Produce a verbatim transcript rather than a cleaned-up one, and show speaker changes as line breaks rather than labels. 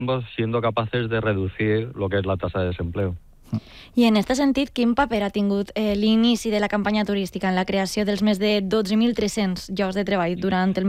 siendo capaces de reducir lo que es la tasa de desempleo.
I en aquest sentit, quin paper ha tingut eh, l'inici de la campanya turística en la creació dels més de dotze mil tres-cents llocs de treball durant el